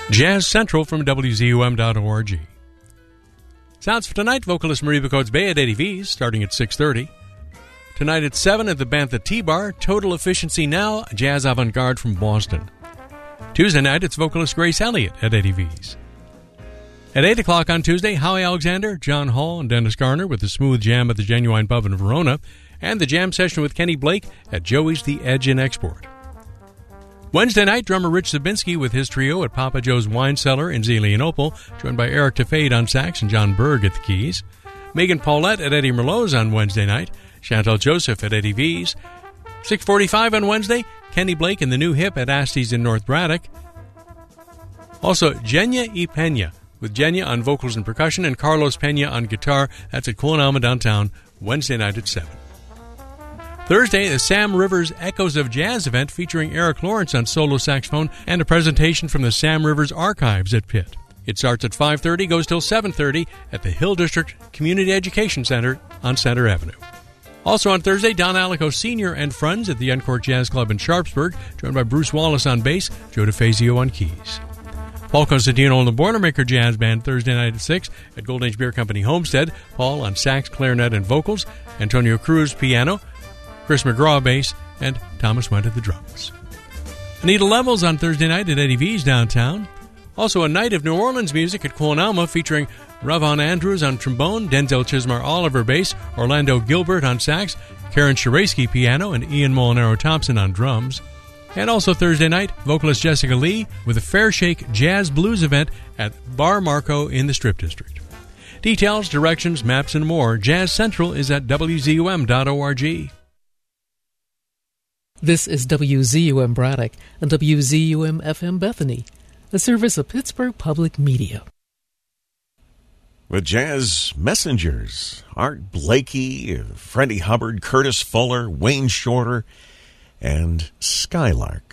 Jazz Central from WZUM.org. Sounds for tonight, vocalist Marie Coates Bay at Eddie V's, starting at 6:30. Tonight at 7 at the Bantha T-Bar, Total Efficiency Now, jazz avant-garde from Boston. Tuesday night, it's vocalist Grace Elliott at Eddie V's. At 8 o'clock on Tuesday, Howie Alexander, John Hall, and Dennis Garner with the Smooth Jam at the Genuine Pub in Verona, and the jam session with Kenny Blake at Joey's The Edge in Export. Wednesday night, drummer Rich Zabinski with his trio at Papa Joe's Wine Cellar in Zelienople, joined by Eric Tafade on sax and John Berg at the keys. Megan Paulette at Eddie Merlot's on Wednesday night. Chantal Joseph at Eddie V's. 6:45 on Wednesday, Kenny Blake and the New Hip at Asty's in North Braddock. Also, Genya y Pena, with Genya on vocals and percussion and Carlos Pena on guitar. That's at Coonalma downtown, Wednesday night at 7. Thursday, the Sam Rivers Echoes of Jazz event featuring Eric Lawrence on solo saxophone and a presentation from the Sam Rivers Archives at Pitt. It starts at 5:30, goes till 7:30 at the Hill District Community Education Center on Center Avenue. Also on Thursday, Don Alico Sr. and friends at the Uncork Jazz Club in Sharpsburg, joined by Bruce Wallace on bass, Joe DeFazio on keys. Paul Constantino and the Boilermaker Jazz Band Thursday night at 6 at Golden Age Beer Company Homestead. Paul on sax, clarinet, and vocals, Antonio Cruz piano, Chris McGraw bass, and Thomas Went at the drums. Anita Levels on Thursday night at Eddie V's downtown. Also a night of New Orleans music at Coonalma featuring Ravon Andrews on trombone, Denzel Chismar Oliver bass, Orlando Gilbert on sax, Karen Shiraysky piano, and Ian Molinaro Thompson on drums. And also Thursday night, vocalist Jessica Lee with a Fair Shake Jazz Blues event at Bar Marco in the Strip District. Details, directions, maps, and more, Jazz Central is at WZUM.org. This is WZUM Braddock and WZUM FM Bethany, a service of Pittsburgh Public Media. The Jazz Messengers, Art Blakey, Freddie Hubbard, Curtis Fuller, Wayne Shorter, and Skylark.